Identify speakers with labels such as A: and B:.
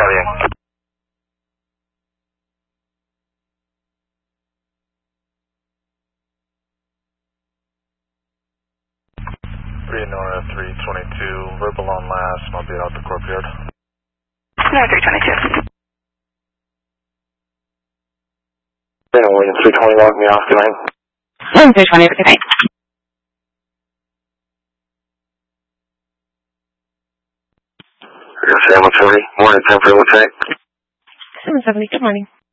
A: Carrying. Nora 322, verbal on last, and I'll be out the courtyard.
B: Nora 322.
A: William 320, log me off, good night.
B: William 320, good night.
A: Sam 170, morning, 10 for what's that?
B: 770, good morning.